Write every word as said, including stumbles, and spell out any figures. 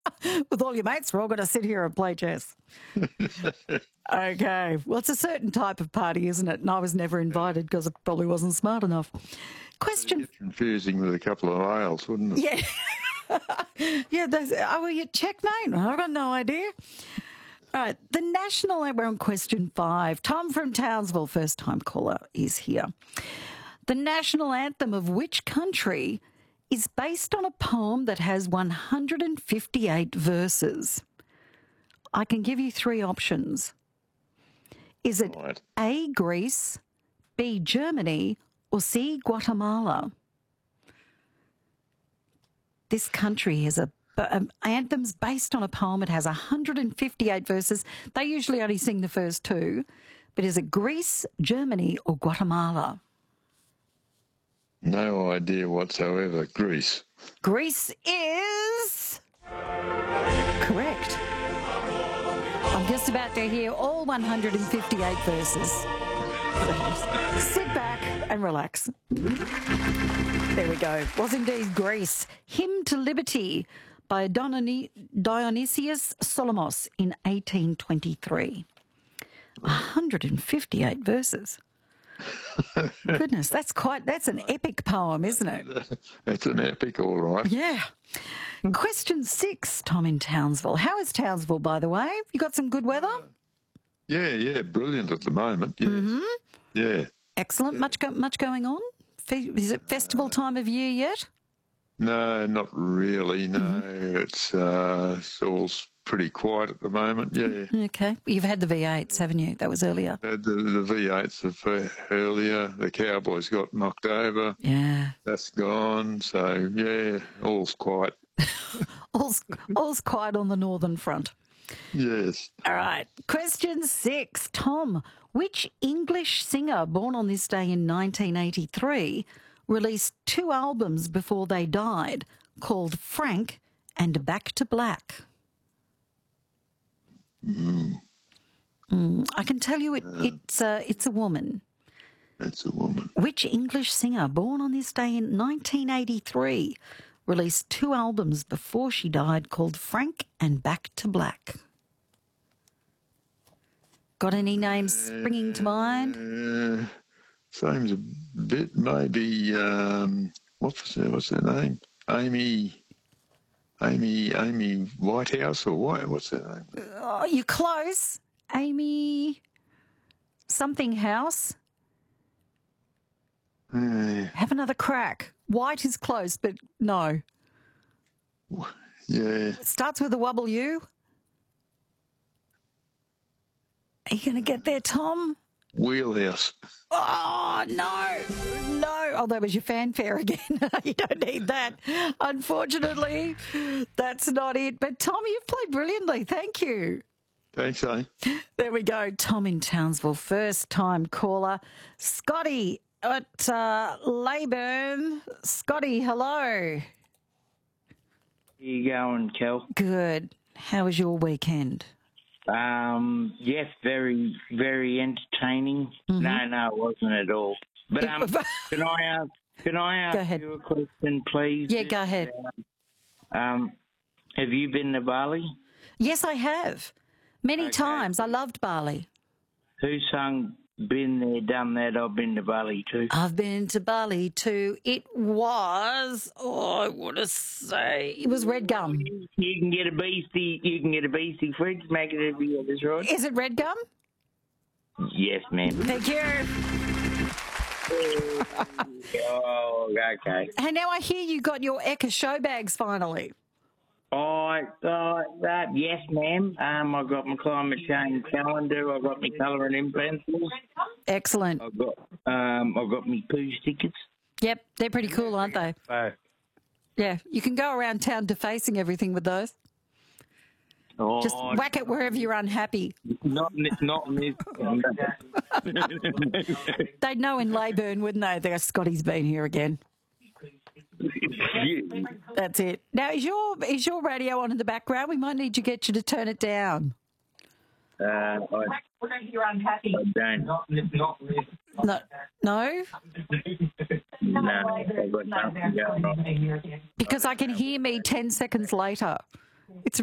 With all your mates, we're all going to sit here and play chess. Okay. Well, it's a certain type of party, isn't it? And I was never invited because I probably wasn't smart enough. Question. Confusing with a couple of ales, wouldn't it? Yeah. Yeah. That's, oh, well, you checkmate. I've got no idea. All right. The national, we're on question five. Tom from Townsville, first time caller, is here. The national anthem of which country is based on a poem that has one hundred fifty-eight verses? I can give you three options. Is it Right. A, Greece, B, Germany, or C, Guatemala? This country has a um, anthem's based on a poem. It has one hundred fifty-eight verses. They usually only sing the first two. But is it Greece, Germany, or Guatemala? No idea whatsoever. Greece. Greece is correct. I'm just about to hear all one hundred fifty-eight verses. Sit back and relax. There we go. Was indeed Greece. Hymn to Liberty by Diony- Dionysius Solomos in eighteen twenty-three. one hundred fifty-eight verses. Goodness, that's quite, that's an epic poem, isn't it? It's an epic, all right. Yeah. Question six, Tom in Townsville. How is Townsville, by the way? You got some good weather? Yeah, yeah, brilliant at the moment. Yes. Mm-hmm. Yeah. Excellent. Much go- much going on? Fe- Is it festival time of year yet? No, not really. No, Mm-hmm. it's uh, it's all pretty quiet at the moment. Yeah. Okay. You've had the V eights, haven't you? That was earlier. Had the, the V eights of uh, earlier. The Cowboys got knocked over. Yeah. That's gone. So yeah, all's quiet. All's, all's quiet on the northern front. Yes. All right. Question six. Tom, which English singer born on this day in nineteen eighty-three released two albums before they died called Frank and Back to Black? Mm, Mm, I can tell you it, it's, a, it's a woman. that's a woman. Which English singer born on this day in nineteen eighty-three released two albums before she died called Frank and Back to Black? Got any names springing to mind? Uh, seems a bit maybe. Um, what's her, what's her name? Amy. Amy. Amy Whitehouse or what? What's her name? Oh, you're close. Amy something House. Uh, Have another crack. White is close, but no. yeah. Starts with a W. Are you going to get there, Tom? Wheelhouse. Oh, no, no. Oh, that was your fanfare again. You don't need that. Unfortunately, that's not it. But, Tom, you've played brilliantly. Thank you. Thanks, eh? There we go. Tom in Townsville, first-time caller. Scotty at uh, Leyburn. Scotty, hello. How you going, Kel? Good. How was your weekend? Um, yes, very, very entertaining. Mm-hmm. No, no, it wasn't at all. But um, can I ask? Can I ask Go ahead. you a question, please? Yeah, go ahead. Um, have you been to Bali? Yes, I have. Many Okay. times. I loved Bali. Who sung "Been There, Done That"? I've been to Bali too. I've been to Bali too. It was, oh, I want to say, it was Red Gum. You can get a beastie. You can get a beastie fridge. Make it every year. That's right. Is it Red Gum? Yes, ma'am. Thank you. Oh, okay. And now I hear you got your Eka show bags finally. I thought that, yes, ma'am. Um, I got my climate change calendar. I got my colouring in pencils. Excellent. I got um, I got my poo stickers. Yep, they're pretty cool, aren't they? So, Yeah, you can go around town defacing everything with those. oh, Just whack it wherever you're unhappy. not in this, not in this. They'd know in Leyburn, wouldn't they? Their Scotty's been here again. Yeah. That's it. Now, is your is your radio on in the background? We might need to get you to turn it down. Uh, I, You're unhappy. I don't. No, no, No, I've got nothing going on. because I can hear me ten seconds later. It's